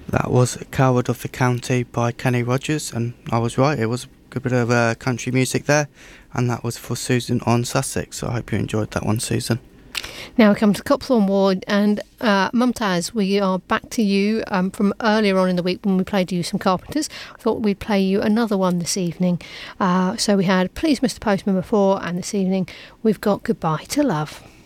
That was Coward of the County by Kenny Rogers, and I was right, it was a good bit of country music there, and that was for Susan on Sussex, so I hope you enjoyed that one, Susan. Now we come to Copthorne Ward, and Mumtaz, we are back to you from earlier on in the week when we played you some Carpenters. I thought we'd play you another one this evening. So we had Please Mr Postman before, and this evening we've got Goodbye to Love.